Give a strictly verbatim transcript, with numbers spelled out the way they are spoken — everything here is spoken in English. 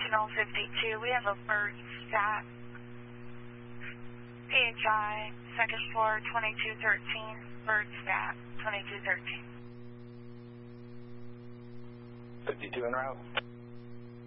Sentinel fifty-two, we have a bird stat. P H I, second floor, twenty-two thirteen, bird stat, twenty-two thirteen. fifty-two en route.